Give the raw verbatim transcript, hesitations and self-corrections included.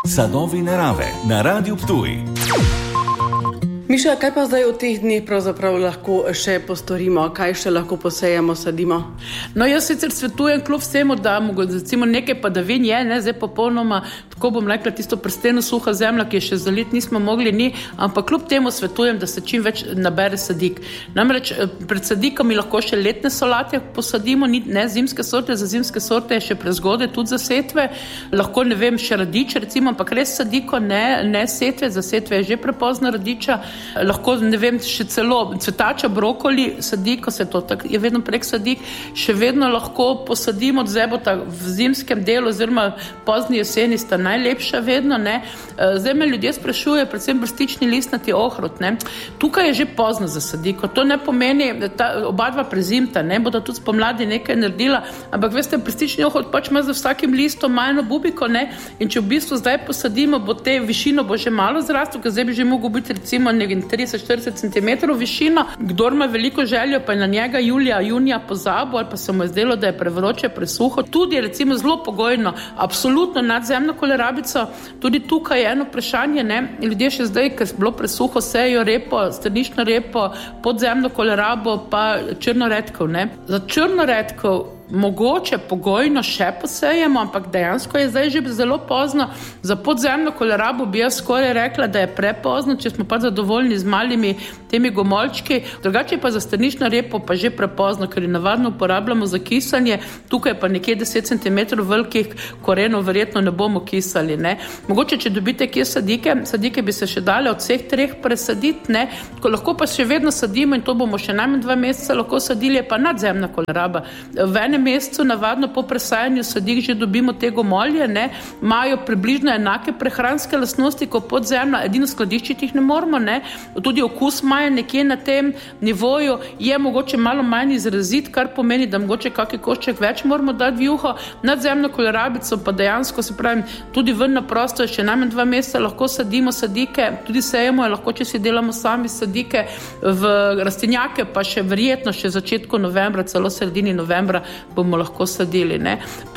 Sadovi narave na Radiu Ptuj. Miša, kaj pa zdaj v teh dneh pravzaprav lahko še postorimo? Kaj še lahko posejemo, sadimo? No, jaz sicer svetujem kljub vsemu, da recimo nekaj padavin je, ne, zdaj popolnoma, tako bom rekla, tisto prsteno suha zemlja, ki je še zalit nismo mogli, ni, ampak kljub temu svetujem, da se čim več nabere sadik. Namreč pred sadikami lahko še letne solate posadimo, ne zimske sorte, za zimske sorte je še prezgodaj tudi za setve. Lahko, ne vem, še radič, recimo, ampak res sadiko, ne, ne setve, za setve je že prepozna radiča. Lahko, ne vem, še celo cvetača, brokoli, sadiko, se to tak, je vedno prek sadik, še vedno lahko posadimo od zebota v zimskem delu, oziroma pozni jeseni sta najlepša vedno, ne. Zdaj me ljudje sprašujejo, predvsem brstični listnati ohrut, ne. Tukaj je že pozno za sadiko, to ne pomeni, ta, oba dva prezimta, ne, bodo tudi spomladi nekaj naredila, ampak veste, brstični ohrut pač ima za vsakim listom majno bubiko, ne, in če v bistvu zdaj posadimo, bo te višino bo že malo zrastel, ker zdaj bi že mogel biti recimo trideset štirideset centimetrov višino. Kdor ima veliko željo, pa je na njega julija, junija pozabil, ali pa se mu je zdelo, da je prevroče, presuho. Tudi recimo zelo pogojno, absolutno nadzemno kolerabico. Tudi tukaj je eno vprašanje, ne. Ljudje še zdaj, ker je bilo presuho, sejo repo, strnično repo, podzemno kolerabo, pa črno redkev, ne. Za črno redkev mogoče pogojno še posejemo, ampak dejansko je zdaj že zelo pozno. Za podzemno kolerabo bi jaz skoraj rekla, da je prepozno, če smo pa zadovoljni z malimi temi gomolčki. Drugače pa za strnično repo pa že prepozno, ker je navadno uporabljamo za kisanje. Tukaj pa nekje deset centimetrov velikih korenov verjetno ne bomo kisali, ne. Mogoče, če dobite kje sadike, sadike bi se še dale od vseh treh presaditi, ne. Ko lahko pa še vedno sadimo in to bomo še najmanj dva meseca lahko sadili, je pa nadzemna koleraba. V enem mesecu navadno po presajanju sadik že dobimo te gomolje, ne, imajo približno enake prehranske lastnosti kot podzemna, edino skladiščiti jih ne moramo, ne, tudi okus imajo nekje na tem nivoju, je mogoče malo manj izrazit, kar pomeni, da mogoče kakšen košček več moramo dati v juho. Nadzemno kolerabico pa dejansko, se pravim, tudi ven na prosto še najmanj dva meseca lahko sadimo sadike, tudi sejemo, lahko, če si delamo sami sadike v rastlinjake, pa še verjetno še začetku novembra, celo sredini novembra bomo lahko sadili, ne.